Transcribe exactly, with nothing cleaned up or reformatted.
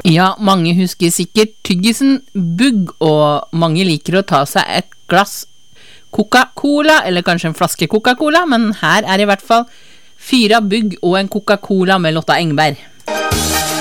Ja, mange husker sikkert tyggisen Bugg, og mange liker å ta seg et glass Coca-Cola, eller kanskje en flaske Coca-Cola, men her er i hvert fall fire Bugg og en Coca-Cola med Lotta Engberg.